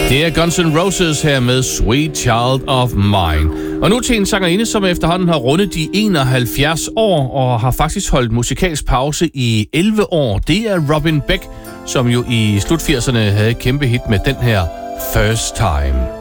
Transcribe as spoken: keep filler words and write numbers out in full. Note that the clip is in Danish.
Det er Guns N' Roses her med Sweet Child of Mine. Og nu til en sangerinde, som efterhånden har rundet de enoghalvfjerds år og har faktisk holdt musikalsk pause i elleve år. Det er Robin Beck, som jo i slut firserne havde et kæmpe hit med den her First Time.